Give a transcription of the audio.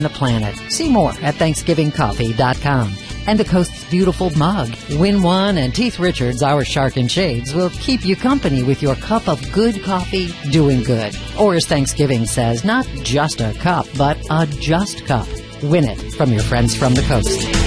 the planet. See more at ThanksgivingCoffee.com. And the Coast's beautiful mug. Win one, and Teeth Richards, our Shark and Shades, will keep you company with your cup of good coffee doing good. Or as Thanksgiving says, not just a cup, but a just cup. Win it from your friends from the Coast.